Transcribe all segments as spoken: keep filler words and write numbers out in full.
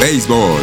béisbol.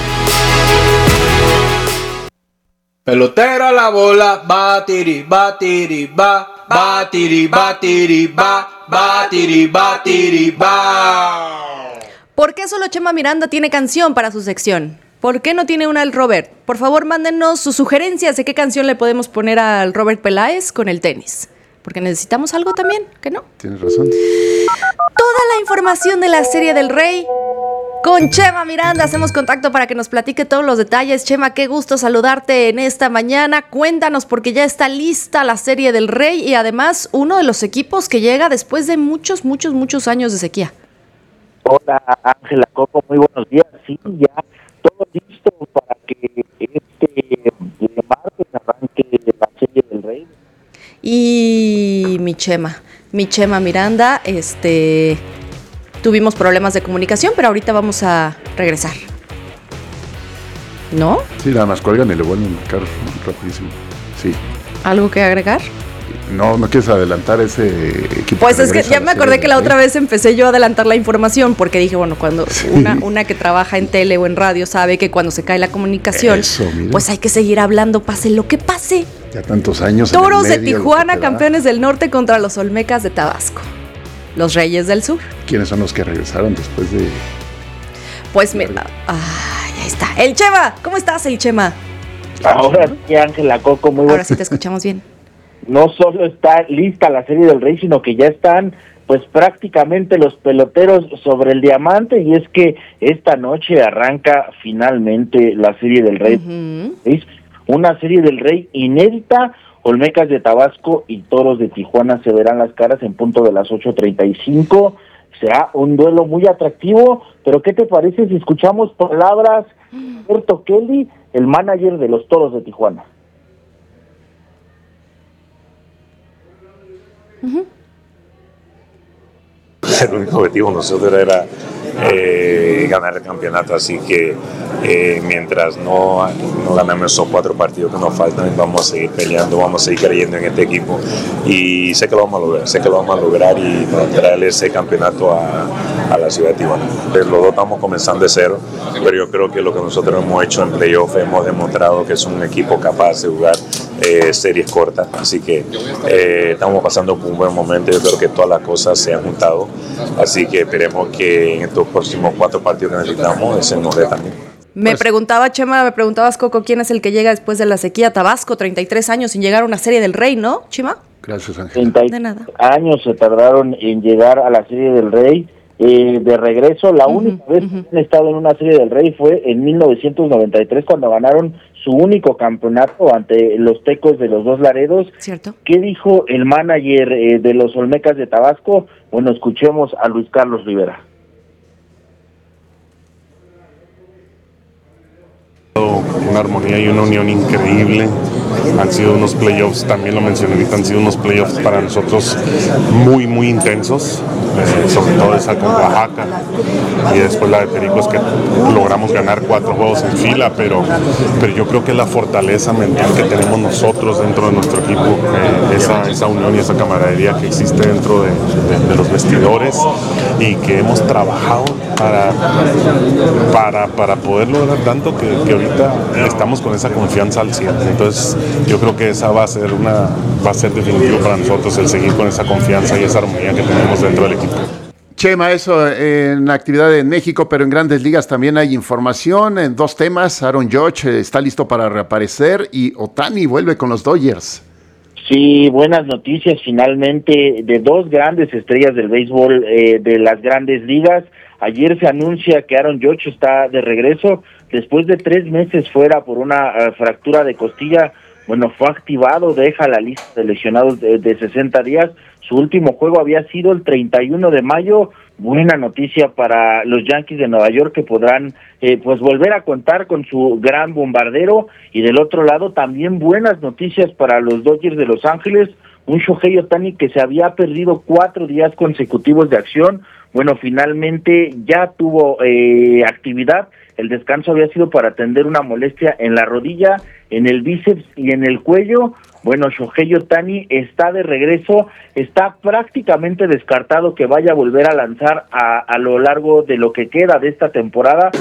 Pelotera la bola, batiri, batiri, ba, batiri, batiri, ba, batiri, batiri, ba. ¿Por qué solo Chema Miranda tiene canción para su sección? ¿Por qué no tiene una el Robert? Por favor, mándenos sus sugerencias de qué canción le podemos poner al Robert Peláez con el tenis. Porque necesitamos algo también, ¿que no? Tienes razón. Toda la información de la Serie del Rey con Chema Miranda. Hacemos contacto para que nos platique todos los detalles. Chema, qué gusto saludarte en esta mañana. Cuéntanos, porque ya está lista la Serie del Rey y además uno de los equipos que llega después de muchos, muchos, muchos años de sequía. Hola, Ángela Coco, muy buenos días. Sí, ya todo listo para que este martes arranque la Serie del Rey. Y mi Chema, mi Chema Miranda, este... tuvimos problemas de comunicación, pero ahorita vamos a regresar. ¿No? Sí, nada más cuelgan y le vuelven a marcar rapidísimo. Sí. ¿Algo que agregar? No, no quieres adelantar ese equipo. Pues que es que ya me acordé que la otra vez vez empecé yo a adelantar la información porque dije, bueno, cuando sí. una, una que trabaja en tele o en radio sabe que cuando se cae la comunicación, Eso, pues hay que seguir hablando, pase lo que pase. Ya tantos años. Toros de Tijuana, campeones del norte contra los Olmecas de Tabasco. Los Reyes del Sur. ¿Quiénes son los que regresaron después de...? Pues mira, ay, ahí está. El Chema, ¿cómo estás, el Chema? Ahora sí, Ángela Coco, muy Ahora sí te escuchamos bien. No solo está lista la Serie del Rey, sino que ya están pues prácticamente los peloteros sobre el diamante, y es que esta noche arranca finalmente la Serie del Rey. Uh-huh. Es una Serie del Rey inédita. Olmecas de Tabasco y Toros de Tijuana se verán las caras en punto de las ocho treinta y cinco. Será un duelo muy atractivo, pero ¿qué te parece si escuchamos palabras de Alberto Kelly, el manager de los Toros de Tijuana? Uh-huh. El único objetivo de nosotros era eh, ganar el campeonato, así que eh, mientras no, no ganemos esos cuatro partidos que nos faltan, vamos a seguir peleando, vamos a seguir creyendo en este equipo, y sé que lo vamos a lograr, sé que lo vamos a lograr y traerle ese campeonato a, a la ciudad de Tijuana. Los dos estamos comenzando de cero, pero yo creo que lo que nosotros hemos hecho en playoff, hemos demostrado que es un equipo capaz de jugar eh, series cortas, así que eh, estamos pasando por un buen momento. Yo creo que todas las cosas se han juntado, así que esperemos que en estos próximos cuatro partidos que necesitamos se nos dé también. Me pues, preguntaba, Chema, me preguntabas, Coco, ¿quién es el que llega después de la sequía? Tabasco, treinta y tres años sin llegar a una Serie del Rey, ¿no, Chema? Gracias, Ángel. treinta de nada. Años se tardaron en llegar a la Serie del Rey. Eh, de regreso, la uh-huh, única vez uh-huh. que han estado en una Serie del Rey fue en mil novecientos noventa y tres, cuando ganaron su único campeonato ante los Tecos de los Dos Laredos. ¿Cierto? ¿Qué dijo el manager eh, de los Olmecas de Tabasco? Bueno, escuchemos a Luis Carlos Rivera. Una armonía y una unión increíble. Han sido unos playoffs, también lo mencioné ahorita, han sido unos playoffs para nosotros muy, muy intensos, eh, sobre todo esa con Oaxaca y después la de Pericos, que logramos ganar cuatro juegos en fila, pero, pero yo creo que la fortaleza mental que tenemos nosotros dentro de nuestro equipo, eh, esa, esa unión y esa camaradería que existe dentro de, de, de los vestidores, y que hemos trabajado para, para, para poder lograr tanto que, que ahorita estamos con esa confianza al cien. Entonces yo creo que esa va a ser una va a ser definitivo para nosotros, el seguir con esa confianza y esa armonía que tenemos dentro del equipo. Chema, eso en actividad en México, pero en Grandes Ligas también hay información en dos temas. Aaron Judge está listo para reaparecer y Ohtani vuelve con los Dodgers. Sí, buenas noticias finalmente de dos grandes estrellas del béisbol eh, de las Grandes Ligas. Ayer se anuncia que Aaron Judge está de regreso después de tres meses fuera por una uh, fractura de costilla. Bueno, fue activado, deja la lista de lesionados de, de sesenta días. Su último juego había sido el treinta y uno de mayo. Buena noticia para los Yankees de Nueva York, que podrán eh, pues volver a contar con su gran bombardero. Y del otro lado también buenas noticias para los Dodgers de Los Ángeles. Un Shohei Ohtani que se había perdido cuatro días consecutivos de acción. Bueno, finalmente ya tuvo eh, actividad. El descanso había sido para atender una molestia en la rodilla, en el bíceps y en el cuello. Bueno, Shohei Ohtani está de regreso, está prácticamente descartado que vaya a volver a lanzar a, a lo largo de lo que queda de esta temporada.